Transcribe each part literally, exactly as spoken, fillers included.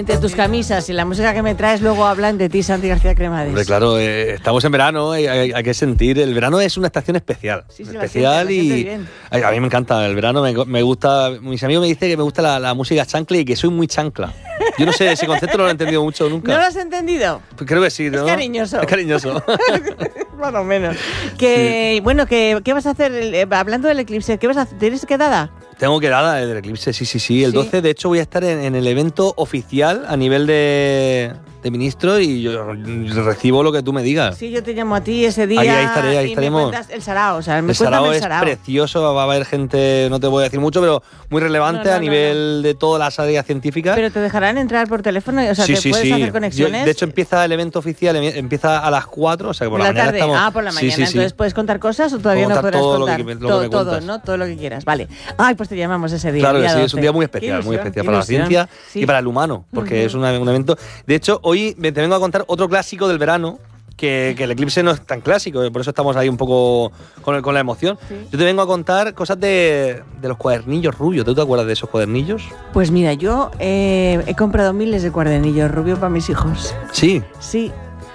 Entre tus camisas y la música que me traes luego hablan de ti, Santi García Cremades. Hombre, claro, eh, estamos en verano, hay, hay, hay que sentir. El verano es una estación especial. Sí, sí, especial la siente, la y siente ay, a mí me encanta el verano, me, me gusta. Mis amigos me dicen que me gusta la, la música chancla y que soy muy chancla. Yo no sé, ese concepto no lo he entendido mucho nunca. ¿No lo has entendido? Pues creo que sí, ¿no? Es cariñoso. Es cariñoso. Más o menos. Que, sí. Bueno, que, ¿qué vas a hacer? Eh, hablando del eclipse, ¿qué vas a hacer? ¿Tienes quedada? Tengo quedada del eclipse, sí, sí, sí. El ¿Sí? doce, de hecho, voy a estar en, en el evento oficial a nivel de, de ministro y yo recibo lo que tú me digas. Sí, yo te llamo a ti ese día. Ahí, ahí estaré, ahí y estaremos. Me cuentas el sarao, o sea, me el sarao el es sarao. precioso, va a haber gente, no te voy a decir mucho, pero muy relevante no, no, a nivel no, no. de todas las áreas científicas. Pero te dejarán entrar por teléfono, o sea, sí, te sí, puedes sí. hacer conexiones. Yo, de hecho, empieza el evento oficial, empieza a las cuatro, o sea, que por, por la, la mañana tarde. estamos... Ah, por la mañana. Sí, sí, Entonces, sí. ¿puedes contar cosas o todavía Puedo no podrás todo contar? Lo que, lo todo, que me todo, ¿no? Todo lo que quieras. Vale. Ay, pues te llamamos ese día. Claro que día sí, doce. es un día muy especial, muy especial para la ciencia sí. y para el humano, porque uh-huh. es una, un evento... De hecho, hoy te vengo a contar otro clásico del verano, que, que el eclipse no es tan clásico, por eso estamos ahí un poco con, el, con la emoción. Sí. Yo te vengo a contar cosas de, de los cuadernillos rubios. ¿Tú te acuerdas de esos cuadernillos? Pues mira, yo eh, he comprado miles de cuadernillos rubios para mis hijos. ¿Sí? Sí.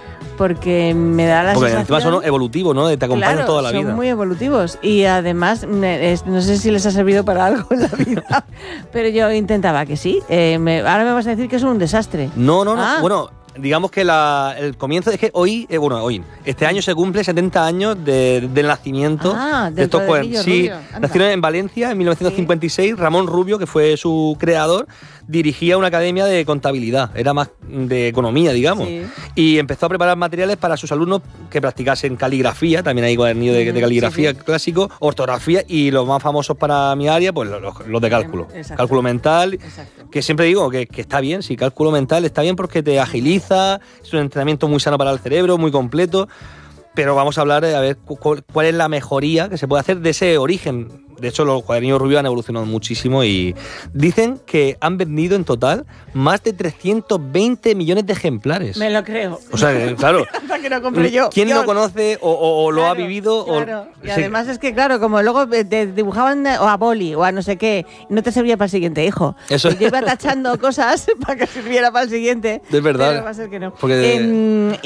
Porque me da la Porque sensación... encima son evolutivos, ¿no? Te acompañan claro, toda la son vida. Son muy evolutivos. Y además, no sé si les ha servido para algo en la vida, pero yo intentaba que sí. Eh, me, ahora me vas a decir que es un desastre. No, no, no. Ah. Bueno, digamos que la, el comienzo es que hoy, eh, bueno, hoy, este año se cumple setenta años de, del nacimiento ah, de estos cuadernos. Sí, nacieron en Valencia en mil novecientos cincuenta y seis. Sí. Ramón Rubio, que fue su creador, dirigía una academia de contabilidad, era más de economía, digamos, sí. y empezó a preparar materiales para sus alumnos que practicasen caligrafía, también hay cuadernillos de, de caligrafía sí, sí. clásico, ortografía y los más famosos para mi área, pues los, los de cálculo, Exacto. cálculo mental, Exacto. que siempre digo que, que está bien, sí, cálculo mental está bien porque te agiliza, es un entrenamiento muy sano para el cerebro, muy completo, pero vamos a hablar de a ver cuál, cuál es la mejoría que se puede hacer de ese origen. De hecho, los cuadernillos rubios han evolucionado muchísimo y dicen que han vendido en total más de trescientos veinte millones de ejemplares. Me lo creo. O sea, claro. Hasta que lo compré yo. ¿Quién Dios. no conoce o, o, o lo claro, ha vivido? Claro. O, y además sí. es que, claro, como luego te dibujaban o a boli o a no sé qué, no te servía para el siguiente hijo. Eso. Y yo iba tachando cosas para que sirviera para el siguiente. Es verdad. Pero va a ser que no. Porque... Eh,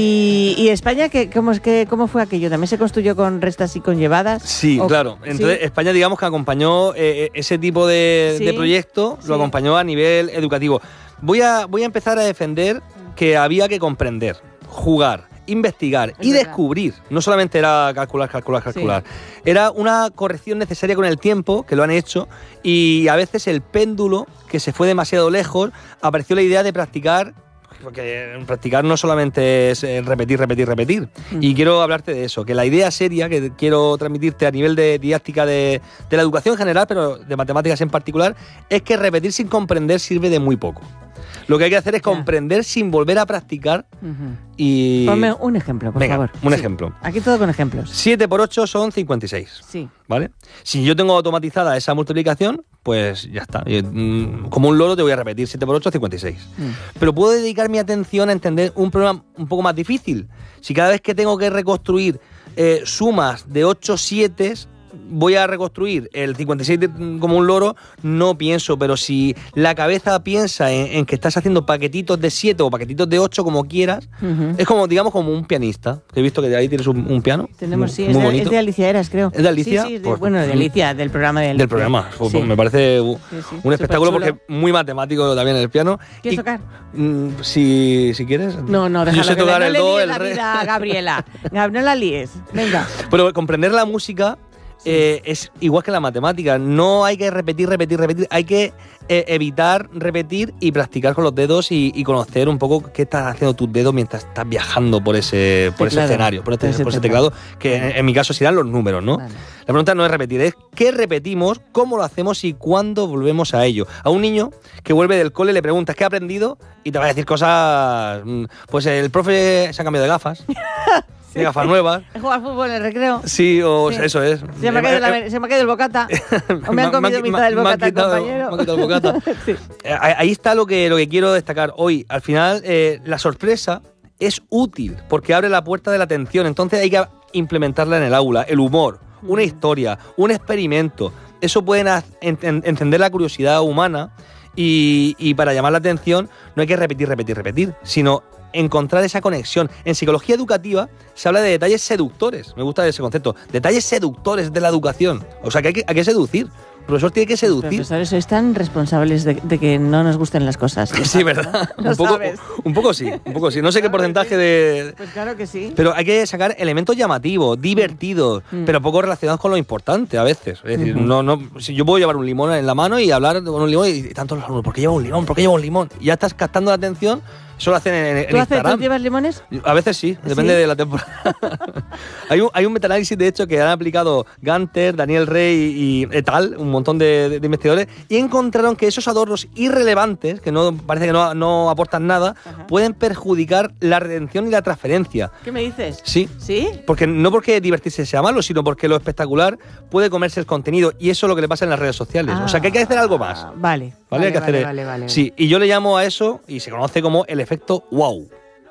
y, ¿Y España ¿qué, cómo, es que, cómo fue aquello? ¿También se construyó con restas y con llevadas? Sí, o, claro. Entonces, ¿sí? España, digamos que acompañó Eh, ese tipo de, sí, de proyecto, sí. lo acompañó a nivel educativo. Voy a, voy a empezar a defender que había que comprender, jugar, investigar es y verdad. descubrir. No solamente era calcular, calcular, calcular. Sí. Era una corrección necesaria con el tiempo, que lo han hecho, y a veces el péndulo, que se fue demasiado lejos, apareció la idea de practicar. Porque practicar no solamente es repetir, repetir, repetir. Mm. Y quiero hablarte de eso, que la idea seria que quiero transmitirte a nivel de didáctica de, de la educación en general, pero de matemáticas en particular, es que repetir sin comprender sirve de muy poco. Lo que hay que hacer es comprender sin volver a practicar uh-huh. y... Ponme un ejemplo, por Venga, favor. un sí. ejemplo. Aquí todo con ejemplos. siete por ocho son cincuenta y seis. Sí. ¿Vale? Si yo tengo automatizada esa multiplicación, pues ya está. Como un loro te voy a repetir siete por ocho, cincuenta y seis. Mm. Pero puedo dedicar mi atención a entender un problema un poco más difícil. Si cada vez que tengo que reconstruir eh, sumas de ocho sietes, voy a reconstruir el cincuenta y seis de, como un loro, no pienso, pero si la cabeza piensa en, en que estás haciendo paquetitos de siete o paquetitos de ocho, como quieras, uh-huh. es como, digamos, como un pianista. He visto que ahí tienes un, un piano. Tenemos, muy, sí, muy es, de, bonito. es de Alicia Eras, creo. ¿Es de Alicia? Sí, sí, de, pues, bueno, de Alicia, del programa de Alicia. Del programa. Sí. Me parece sí, sí, un espectáculo porque es muy matemático también el piano. ¿Quieres y, tocar? Mm, si, si quieres. No, no, déjalo. Yo sé tocar no el le do, líes el la re. vida, Gabriela. No la líes. Venga. Pero comprender la música... Eh, es igual que la matemática, no hay que repetir, repetir, repetir, hay que eh, evitar repetir y practicar con los dedos y, y conocer un poco qué estás haciendo tus dedos mientras estás viajando por ese, por ese escenario, por, este, por ese teclado, que en, en mi caso serán los números, ¿no? Vale. La pregunta no es repetir, es qué repetimos, cómo lo hacemos y cuándo volvemos a ello. A un niño que vuelve del cole le preguntas ¿qué ha aprendido? Y te va a decir cosas, pues el profe se ha cambiado de gafas. Sí. De gafas nuevas. He jugado al fútbol en el recreo. Sí, o sí. eso es. Se me, ha caído la, se me ha caído el bocata. O me han comido ma, mitad ma, del bocata, quitado, compañero. Me han quitado el bocata. Sí. Ahí está lo que, lo que quiero destacar hoy. Al final, eh, la sorpresa es útil porque abre la puerta de la atención. Entonces hay que implementarla en el aula. El humor, una historia, un experimento. Eso puede en, en, encender la curiosidad humana Y, y para llamar la atención no hay que repetir, repetir, repetir, sino encontrar esa conexión. En psicología educativa se habla de detalles seductores, me gusta ese concepto, detalles seductores de la educación. O sea, que hay que, hay que seducir. El profesor tiene que seducir. Los profesores sois tan responsables de, de que no nos gusten las cosas. Sí, ¿verdad? ¿No? un, poco, sabes. un poco sí, un poco sí. No sé claro qué porcentaje sí. de... Pues claro que sí. Pero hay que sacar elementos llamativos, divertidos, mm. pero poco relacionados con lo importante a veces. Es decir, uh-huh. no, no, si yo puedo llevar un limón en la mano y hablar con un limón y tanto los alumnos, ¿por qué lleva un limón? ¿Por qué lleva un limón? Y ya estás captando la atención. Eso lo hacen en, en ¿Tú Instagram. Haces, ¿Tú llevas limones? A veces sí, depende ¿Sí? de la temporada. hay, un, hay un metaanálisis, de hecho, que han aplicado Gunter, Daniel Rey y et al, un montón de, de, de investigadores, y encontraron que esos adornos irrelevantes, que no parece que no, no aportan nada, Ajá. pueden perjudicar la retención y la transferencia. ¿Qué me dices? Sí. ¿Sí? Porque no porque divertirse sea malo, sino porque lo espectacular puede comerse el contenido, y eso es lo que le pasa en las redes sociales. Ah, o sea, que hay que hacer algo más. Vale. ¿Vale? Vale, hay que vale, hacer, vale, vale, sí, y yo le llamo a eso, y se conoce como el efecto wow.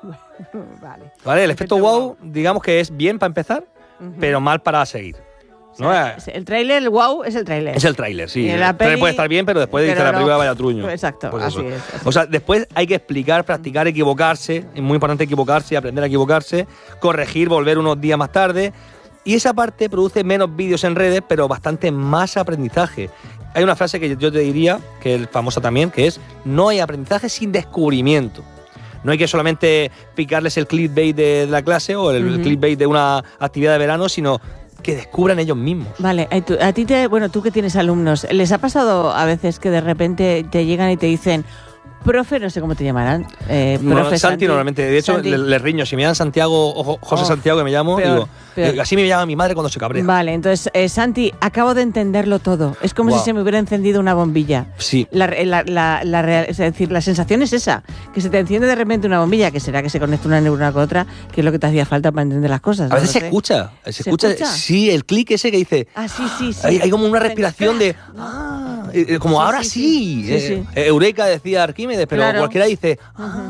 Vale. ¿Vale? El efecto, efecto wow, wow, digamos que es bien para empezar, uh-huh. pero mal para seguir. ¿no? O sea, el tráiler, el wow, es el tráiler. Es el tráiler, sí. El el tráiler puede estar bien, pero después pero dice la no, película vaya truño. Exacto, pues así es. Así o sea, después hay que explicar, practicar, equivocarse. Es muy importante equivocarse y aprender a equivocarse. Corregir, volver unos días más tarde. Y esa parte produce menos vídeos en redes, pero bastante más aprendizaje. Hay una frase que yo te diría, que es famosa también, que es: no hay aprendizaje sin descubrimiento. No hay que solamente picarles el clickbait de la clase o el uh-huh. clickbait de una actividad de verano, sino que descubran ellos mismos. Vale, a ti te, bueno, tú que tienes alumnos, ¿les ha pasado a veces que de repente te llegan y te dicen: profe, no sé cómo te llamarán? Eh, no, profe Santi, Santi normalmente. De hecho, le, le riño. Si me llaman Santiago o José oh, Santiago, que me llamo, peor, digo, peor. así me llama mi madre cuando se cabrea. Vale, entonces, eh, Santi, acabo de entenderlo todo. Es como wow. si se me hubiera encendido una bombilla. Sí. La, la, la, la real, es decir, la sensación es esa, que se te enciende de repente una bombilla, que será que se conecta una neurona con otra, que es lo que te hacía falta para entender las cosas. A veces no se sé. escucha. Se, ¿Se escucha, escucha? Sí, el clic ese que dice... Ah, sí, sí, sí. Hay, hay como una respiración de... Ah, como sí, ahora sí. sí. sí, Eh, sí. Eureka decía Arquímedes, pero claro. cualquiera dice... Ah,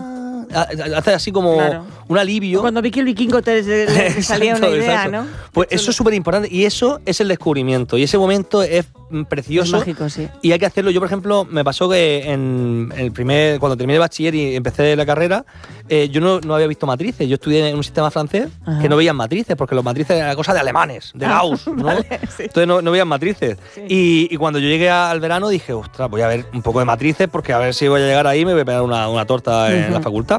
hace así como claro. un alivio. Cuando vi que el vikingo te, te, te exacto, salía una idea, exacto. ¿no? Pues eso es súper importante y eso es el descubrimiento y ese momento es precioso. Es mágico, sí. Y hay que hacerlo. Yo, por ejemplo, me pasó que en el primer, cuando terminé el bachiller y empecé la carrera, eh, yo no, no había visto matrices. Yo estudié en un sistema francés Ajá. que no veían matrices, porque los matrices eran cosa de alemanes, de Gauss, ¿no? Vale, sí. Entonces no, no veían matrices. Sí. Y, y cuando yo llegué al verano dije, ostras, voy a ver un poco de matrices, porque a ver si voy a llegar ahí y me voy a pegar una, una torta en uh-huh. la facultad.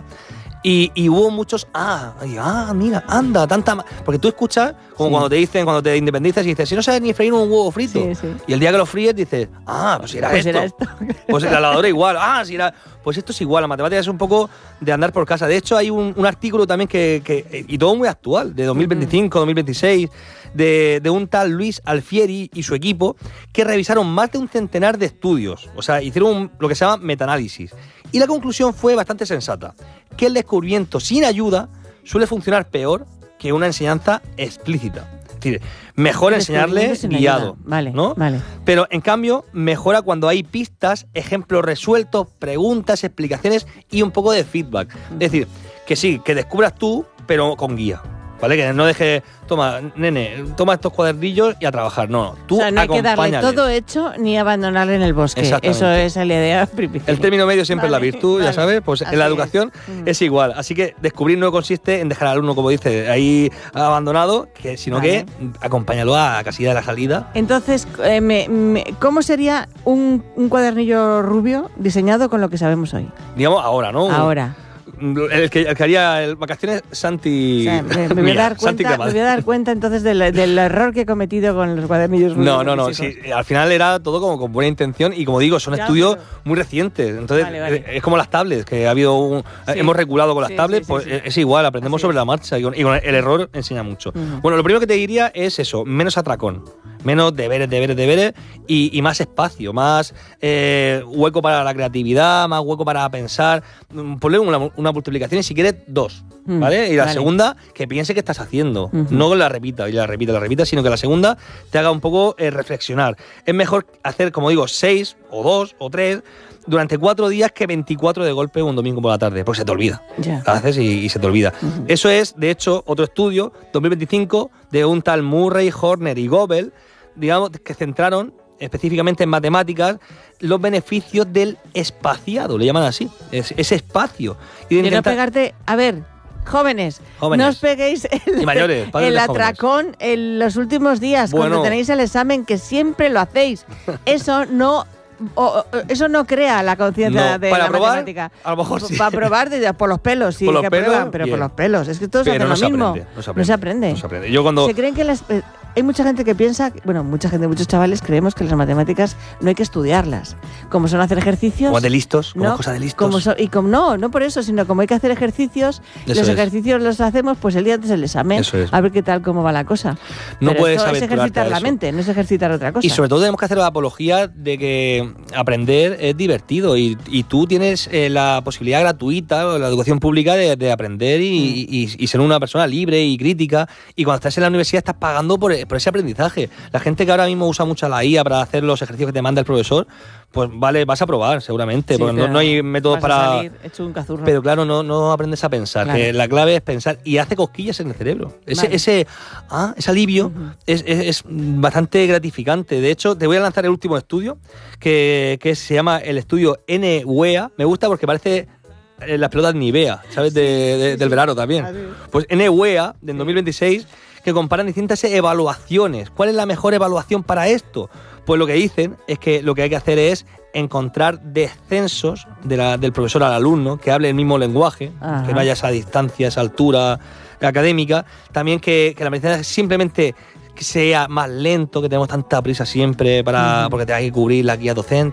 Y, y hubo muchos, ah, ah, mira, anda, tanta... Ma-". Porque tú escuchas, como sí. cuando te dicen, cuando te independizas y dices, si no sabes ni freír un huevo frito. Sí, sí. Y el día que lo fríes dices, ah, pues era pues esto. Era esto. Pues la lavadora igual, ah, si era... Pues esto es igual, la matemática es un poco de andar por casa. De hecho, hay un, un artículo también que, que... Y todo muy actual, de dos mil veinticinco, uh-huh. dos mil veintiséis, de, de un tal Luis Alfieri y su equipo, que revisaron más de un centenar de estudios. O sea, hicieron un, lo que se llama metaanálisis. Y la conclusión fue bastante sensata, que el descubrimiento sin ayuda suele funcionar peor que una enseñanza explícita. Es decir, mejor enseñarle guiado, vale, ¿no? Vale. Pero en cambio mejora cuando hay pistas, ejemplos resueltos, preguntas, explicaciones y un poco de feedback. Es decir, que sí, que descubras tú, pero con guía. ¿Vale? Que no dejes, toma, nene, toma estos cuadernillos y a trabajar. No, tú o sea, no hay que darle acompáñale. todo hecho ni abandonarle en el bosque. Eso es la idea principal. El término medio siempre vale, es la virtud, vale. ya sabes. Pues Así en la educación es. es igual. Así que descubrir no consiste en dejar al alumno, como dice, ahí abandonado, que, sino vale. que acompáñalo a la casilla de la salida. Entonces, eh, me, me, ¿cómo sería un, un cuadernillo rubio diseñado con lo que sabemos hoy? Digamos ahora, ¿no? Ahora. El que, el que haría el vacaciones, Santi. O sea, me, me, voy a dar cuenta, me voy a dar cuenta entonces del, del error que he cometido con los cuadernillos. No, no, no. Sí, al final era todo como con buena intención y como digo, son ya, estudios pero... muy recientes. Entonces, vale, vale. es como las tablets, que ha habido un, sí. hemos reculado con las sí, tablets, sí, sí, pues sí. es igual, aprendemos Así sobre es. la marcha y con, y con el error enseña mucho. Uh-huh. Bueno, lo primero que te diría es eso, menos atracón. Menos deberes, deberes, deberes y, y más espacio, más eh, hueco para la creatividad, más hueco para pensar. Ponle una, una multiplicación y si quieres dos, mm, ¿vale? Y la vale. segunda, que piense qué estás haciendo. Uh-huh. No la repita y la repita, la repita, sino que la segunda te haga un poco eh, reflexionar. Es mejor hacer, como digo, seis o dos o tres durante cuatro días que veinticuatro de golpe un domingo por la tarde, porque se te olvida. Yeah. La haces y, y se te olvida. Uh-huh. Eso es, de hecho, otro estudio, dos mil veinticinco, de un tal Murray, Horner y Gobel, digamos, que centraron específicamente en matemáticas, los beneficios del espaciado, le llaman así, es, ese espacio. Y de intentar... no pegarte, a ver, jóvenes, jóvenes. no os peguéis el, mayores, el atracón en los últimos días, bueno, cuando tenéis el examen, que siempre lo hacéis. Eso no... O, o, eso no crea la conciencia no, de para la probar, matemática. A lo mejor sí. Para probar de, por los pelos, sí, por los que pelos, prueban, pero bien. por los pelos. Es que todos pero hacen no lo mismo. Aprende, no, se aprende, no se aprende. No se aprende. Yo cuando... Se creen que las... Hay mucha gente que piensa, bueno, mucha gente, muchos chavales creemos que las matemáticas no hay que estudiarlas. Como son hacer ejercicios... Como de listos, como ¿no? cosa de listos. Como so, y como no, no por eso, sino como hay que hacer ejercicios, eso los es. ejercicios los hacemos pues el día antes del examen, eso es. a ver qué tal, cómo va la cosa. No Pero puedes esto es ejercitar la mente, no es ejercitar otra cosa. Y sobre todo tenemos que hacer la apología de que aprender es divertido y, y tú tienes eh, la posibilidad gratuita, la educación pública, de, de aprender y, mm. y, y ser una persona libre y crítica. Y cuando estás en la universidad estás pagando por, por ese aprendizaje. La gente que ahora mismo usa mucho la I A para hacer los ejercicios que te manda el profesor, pues vale, vas a probar seguramente, sí, porque no, no hay métodos para... Salir hecho un cazurro. Pero claro, no, no aprendes a pensar, claro. que la clave es pensar y hace cosquillas en el cerebro. Ese, vale. ese, ah, ese alivio uh-huh. es, es, es bastante gratificante. De hecho, te voy a lanzar el último estudio, que, que se llama el estudio N W E A. Me gusta porque parece... las pelotas Nivea, ¿sabes? De, de, sí, del verano también. Pues N W E A, del dos mil veintiséis, que comparan distintas evaluaciones. ¿Cuál es la mejor evaluación para esto? Pues lo que dicen es que lo que hay que hacer es encontrar descensos de la, del profesor al alumno, que hable el mismo lenguaje, Ajá. que no haya esa distancia, esa altura académica. También que, que la medicina simplemente que sea más lento, que tenemos tanta prisa siempre para, uh-huh. porque tenga que cubrir la guía docente.